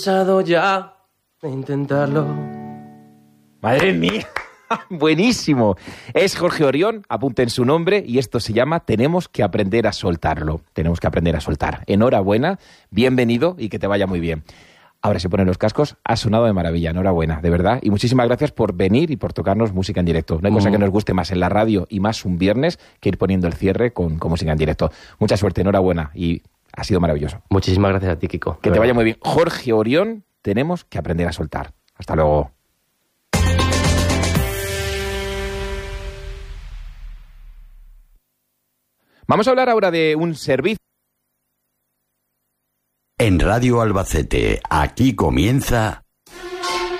Ya de intentarlo. ¡Madre mía! Buenísimo. Es Jorge Orión, apunten su nombre, y esto se llama Tenemos que aprender a soltarlo. Tenemos que aprender a soltar. Enhorabuena, bienvenido y que te vaya muy bien. Ahora se ponen los cascos, ha sonado de maravilla, enhorabuena, de verdad. Y muchísimas gracias por venir y por tocarnos música en directo. No hay cosa que nos guste más en la radio y más un viernes que ir poniendo el cierre con música en directo. Mucha suerte, enhorabuena y ha sido maravilloso. Muchísimas gracias a ti, Kiko. Que te vaya muy bien. Jorge Orión, tenemos que aprender a soltar. Hasta luego. Vamos a hablar ahora de un servicio. En Radio Albacete, aquí comienza